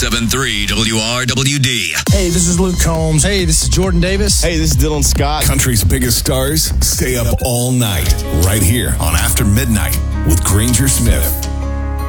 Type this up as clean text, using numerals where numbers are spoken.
107.3 WRWD. Hey, this is Luke Combs. Hey, this is Jordan Davis. Hey, this is Dylan Scott. Country's biggest stars stay up all night right here on After Midnight with Granger Smith.